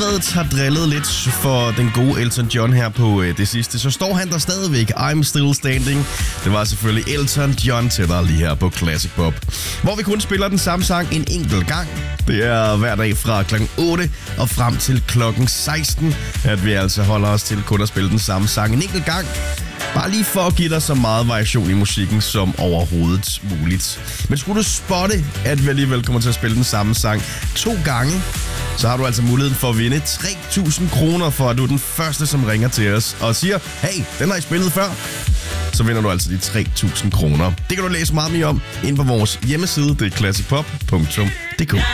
allerede har drillet lidt for den gode Elton John her på det sidste, så står han der stadigvæk. I'm still standing. Det var selvfølgelig Elton John til dig lige her på Classic Pop, hvor vi kun spiller den samme sang en enkelt gang. Det er hver dag fra klokken 8 og frem til klokken 16, at vi altså holder os til kun at spille den samme sang en enkelt gang. Bare lige for at give dig så meget variation i musikken som overhovedet muligt. Men skulle du spotte, at vi alligevel kommer til at spille den samme sang 2 gange, så har du altså muligheden for at vinde 3.000 kroner, for at du er den første, som ringer til os og siger, hey, den har I spillet før. Så vinder du altså de 3.000 kroner. Det kan du læse meget mere om inde på vores hjemmeside, det er classicpop.dk.